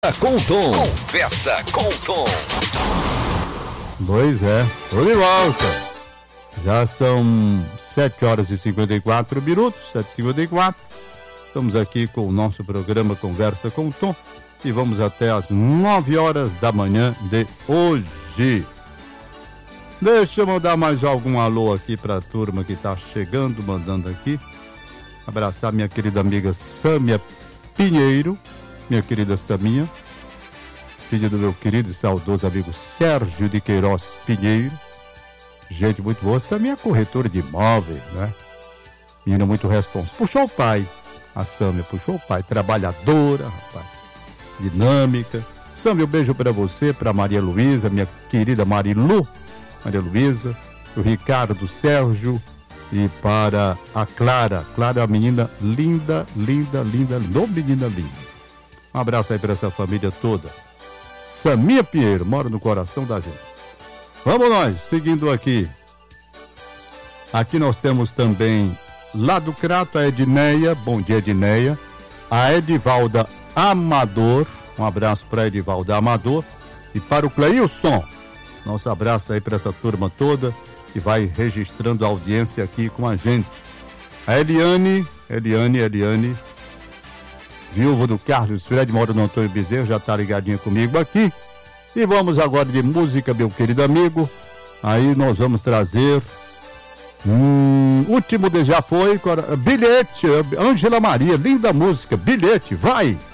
Com o Tom. Conversa com o Tom. Pois é, tô de volta. Já são 7 horas e 54 minutos, 7h54. Estamos aqui com o nosso programa Conversa com o Tom e vamos até às 9 horas da manhã de hoje. Deixa eu mandar mais algum alô aqui para a turma que tá chegando, mandando aqui. Abraçar minha querida amiga Sâmia Pinheiro, minha querida Saminha, filha do meu querido e saudoso amigo Sérgio de Queiroz Pinheiro. Gente muito boa. Saminha é corretora de imóveis, né? Menina muito responsável. Puxou o pai. A Sâmia puxou o pai. Trabalhadora, rapaz. Dinâmica. Sâmia, um beijo pra você, pra Maria Luísa, minha querida Marilu. Maria Luísa, o Ricardo Sérgio e para a Clara. Clara é uma menina linda, linda, linda, linda. Ô, menina linda. Um abraço aí pra essa família toda. Saminha Pinheiro, mora no coração da gente. Vamos nós, seguindo aqui. Aqui nós temos também, lá do Crato, a Edneia. Bom dia, Edneia. A Edivalda Amador. Um abraço para a Edivalda Amador. E para o Cleilson. Nosso abraço aí para essa turma toda que vai registrando a audiência aqui com a gente. A Eliane, viúva do Carlos Fred, mora no Antônio Bezerra, já tá ligadinha comigo aqui. E vamos agora de música, meu querido amigo. Aí nós vamos trazer último de já foi, Bilhete, Ângela Maria, linda música, Bilhete, vai!